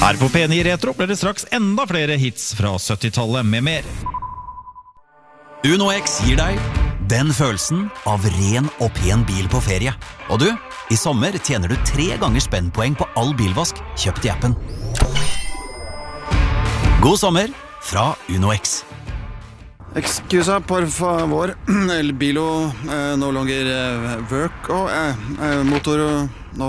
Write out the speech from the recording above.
Her på P9 Retro blir det straks enda flere hits fra 70-tallet med mer. Uno X gir deg den følelsen av ren og pen bil på ferie. Og du, i sommer tjener du 3 ganger spennpoeng på all bilvask kjøpt i appen. God sommer fra Uno X. Excusa, por favor. El bilo no longer work. Motor no